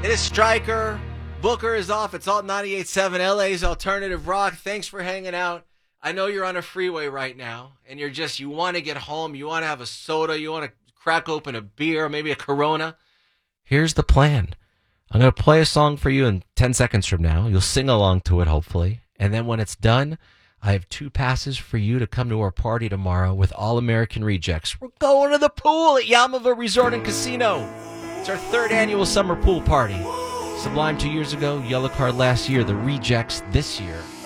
It is Stryker. Booker is off. It's Alt 98.7, LA's Alternative Rock. Thanks for hanging out. I know you're on a freeway right now, and you want to get home. You want to have a soda. You want to crack open a beer, maybe a Corona. Here's the plan. I'm going to play a song for you in 10 seconds from now. You'll sing along to it, hopefully. And then when it's done, I have 2 passes for you to come to our party tomorrow with All American Rejects. We're going to the pool at Yamava Resort and Casino. It's our 3rd annual summer pool party. Sublime 2 years ago, Yellow Card last year, the Rejects this year.